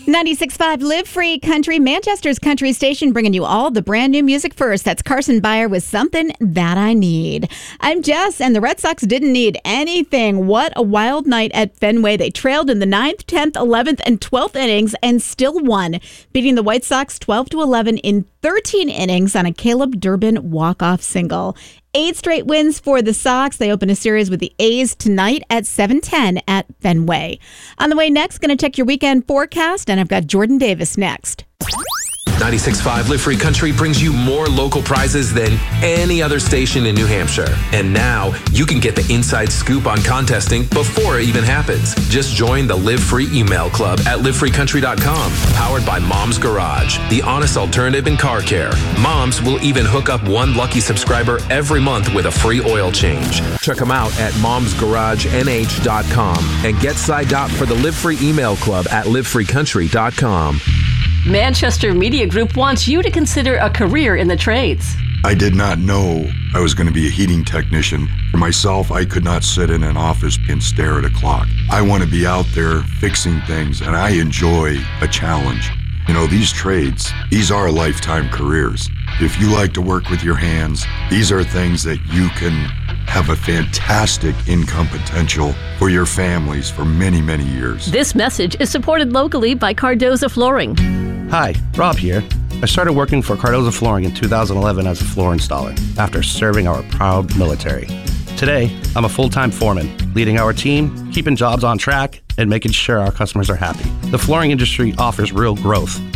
96.5 Live Free Country, Manchester's country station, bringing you all the brand new music first. That's Carson Beyer with Something That I Need. I'm Jess, and the Red Sox didn't need anything. What a wild night at Fenway. They trailed in the 9th, 10th, 11th, and 12th innings and still won, beating the White Sox 12-11 in 13 innings on a Caleb Durbin walk-off single. 8 straight wins for the Sox. They open a series with the A's tonight at 7:10 at Fenway. On the way next, going to check your weekend forecast, and I've got Jordan Davis next. 96.5 Live Free Country brings you more local prizes than any other station in New Hampshire. And now you can get the inside scoop on contesting before it even happens. Just join the Live Free email club at livefreecountry.com. Powered by Mom's Garage, the honest alternative in car care. Moms will even hook up one lucky subscriber every month with a free oil change. Check them out at momsgaragenh.com and get signed up for the Live Free email club at livefreecountry.com. Manchester Media Group wants you to consider a career in the trades. I did not know I was going to be a heating technician. For myself, I could not sit in an office and stare at a clock. I want to be out there fixing things, and I enjoy a challenge. You know, these trades, these are lifetime careers. If you like to work with your hands, these are things that you can have a fantastic income potential for your families for many, many years. This message is supported locally by Cardoza Flooring. Hi, Rob here. I started working for Cardoza Flooring in 2011 as a floor installer after serving our proud military. Today, I'm a full-time foreman, leading our team, keeping jobs on track, and making sure our customers are happy. The flooring industry offers real growth,